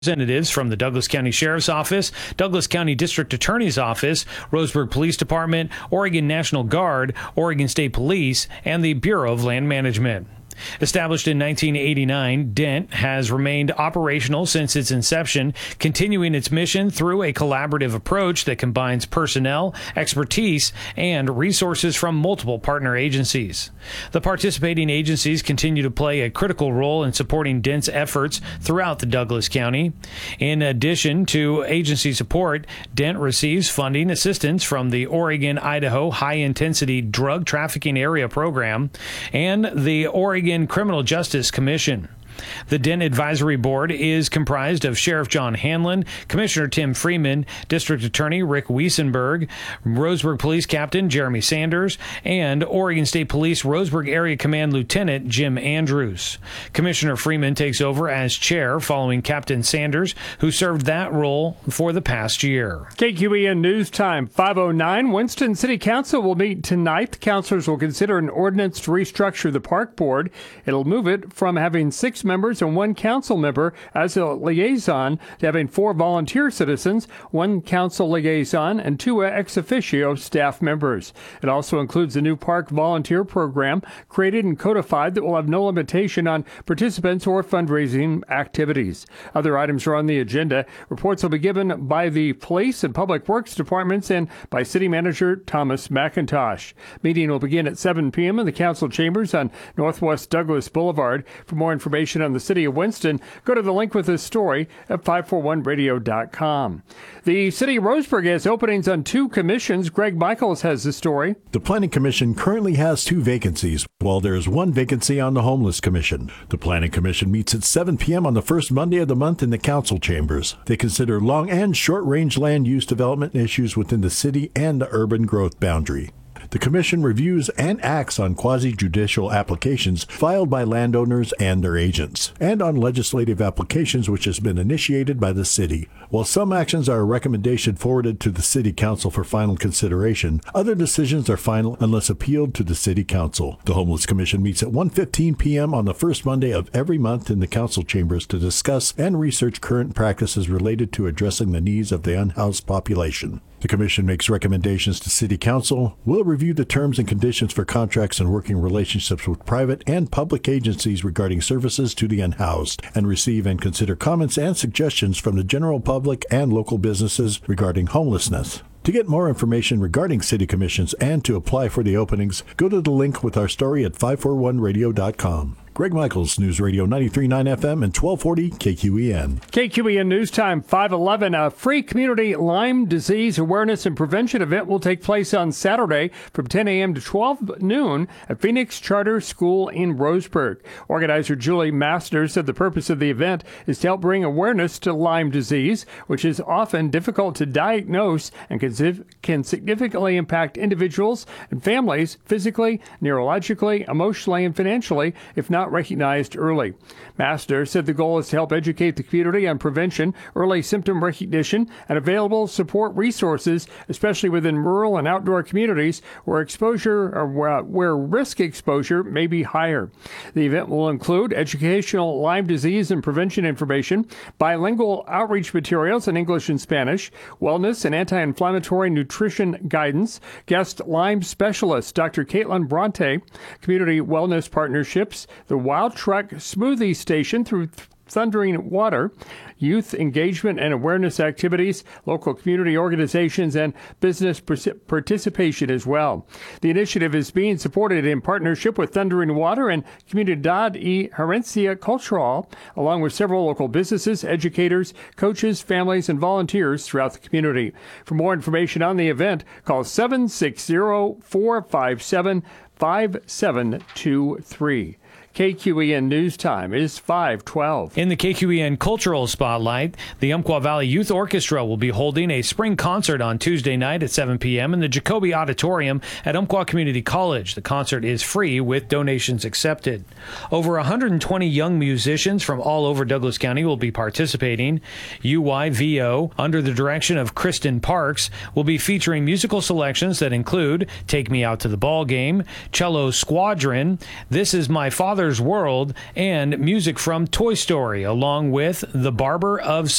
Representatives from the Douglas County Sheriff's Office, Douglas County District Attorney's Office, Roseburg Police Department, Oregon National Guard, Oregon State Police, and the Bureau of Land Management. Established in 1989, DENT has remained operational since its inception, continuing its mission through a collaborative approach that combines personnel, expertise, and resources from multiple partner agencies. The participating agencies continue to play a critical role in supporting DENT's efforts throughout the Douglas County. In addition to agency support, DENT receives funding assistance from the Oregon-Idaho High-Intensity Drug Trafficking Area Program and the Oregon Criminal Justice Commission. The DENT Advisory Board is comprised of Sheriff John Hanlon, Commissioner Tim Freeman, District Attorney Rick Wiesenberg, Roseburg Police Captain Jeremy Sanders, and Oregon State Police Roseburg Area Command Lieutenant Jim Andrews. Commissioner Freeman takes over as chair following Captain Sanders, who served that role for the past year. KQEN News Time, 5:09. Winston City Council will meet tonight. The councilors will consider an ordinance to restructure the park board. It'll move it from having 6 members and 1 council member as a liaison to having 4 volunteer citizens, 1 council liaison, and 2 ex officio staff members. It also includes a new park volunteer program created and codified that will have no limitation on participants or fundraising activities. Other items are on the agenda. Reports will be given by the Police and Public Works departments and by City Manager Thomas McIntosh. Meeting will begin at 7 p.m. in the council chambers on Northwest Douglas Boulevard. For more information on the City of Winston, go to the link with this story at 541radio.com. The City of Roseburg has openings on 2 commissions. Greg Michaels has the story. The Planning Commission currently has 2 vacancies, while there is 1 vacancy on the Homeless Commission. The Planning Commission meets at 7 p.m. on the first Monday of the month in the council chambers. They consider long and short-range land use development issues within the city and the urban growth boundary. The Commission reviews and acts on quasi-judicial applications filed by landowners and their agents, and on legislative applications which has been initiated by the city. While some actions are a recommendation forwarded to the City Council for final consideration, other decisions are final unless appealed to the City Council. The Homeless Commission meets at 1:15 p.m. on the first Monday of every month in the council chambers to discuss and research current practices related to addressing the needs of the unhoused population. The Commission makes recommendations to City Council, will review the terms and conditions for contracts and working relationships with private and public agencies regarding services to the unhoused, and receive and consider comments and suggestions from the general public and local businesses regarding homelessness. To get more information regarding city commissions and to apply for the openings, go to the link with our story at 541radio.com. Greg Michaels, News Radio 93.9 FM and 1240 KQEN. KQEN News Time, 5:11. A free community Lyme disease awareness and prevention event will take place on Saturday from 10 a.m. to 12 noon at Phoenix Charter School in Roseburg. Organizer Julie Masters said the purpose of the event is to help bring awareness to Lyme disease, which is often difficult to diagnose and can significantly impact individuals and families physically, neurologically, emotionally, and financially if not recognized early. Master said the goal is to help educate the community on prevention, early symptom recognition, and available support resources, especially within rural and outdoor communities where where risk exposure may be higher. The event will include educational Lyme disease and prevention information, bilingual outreach materials in English and Spanish, wellness and anti-inflammatory nutrition guidance, guest Lyme specialist Dr. Caitlin Bronte, community wellness partnerships, the Wild Truck Smoothie Station through Thundering Water, youth engagement and awareness activities, local community organizations, and business participation as well. The initiative is being supported in partnership with Thundering Water and Comunidad y Herencia Cultural, along with several local businesses, educators, coaches, families, and volunteers throughout the community. For more information on the event, call 760-457-5723. KQEN News Time is 5:12. In the KQEN Cultural Spotlight, the Umpqua Valley Youth Orchestra will be holding a spring concert on Tuesday night at 7 p.m. in the Jacoby Auditorium at Umpqua Community College. The concert is free with donations accepted. Over 120 young musicians from all over Douglas County will be participating. UYVO, under the direction of Kristen Parks, will be featuring musical selections that include Take Me Out to the Ball Game, Cello Squadron, This Is My Father Mother's World, and music from Toy Story, along with The Barber of